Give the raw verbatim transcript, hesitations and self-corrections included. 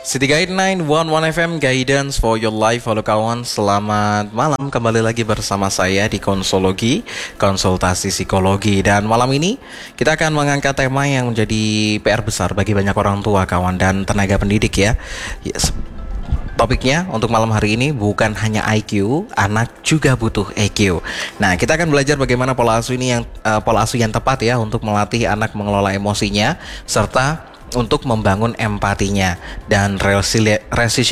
City Guide sembilan satu satu F M Guidance for your life. Halo kawan, selamat malam. Kembali lagi bersama saya di Konsologi, konsultasi psikologi. Dan malam ini kita akan mengangkat tema yang menjadi P R besar bagi banyak orang tua, kawan, dan tenaga pendidik ya. Yes. Topiknya untuk malam hari ini bukan hanya I Q, anak juga butuh E Q. Nah, kita akan belajar bagaimana pola asuh ini yang uh, pola asuh yang tepat ya untuk melatih anak mengelola emosinya serta untuk membangun empatinya dan resili- resisi